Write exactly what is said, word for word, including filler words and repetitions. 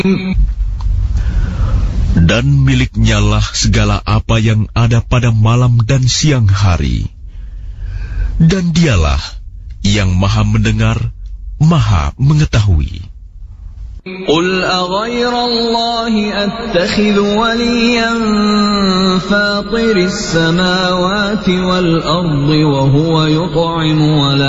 Dan miliknya lah segala apa yang ada pada malam dan siang hari. Dan dialah yang maha mendengar, maha mengetahui. قل أغير الله أتخذ وليا فاطر السماوات والأرض وهو يطعم ولا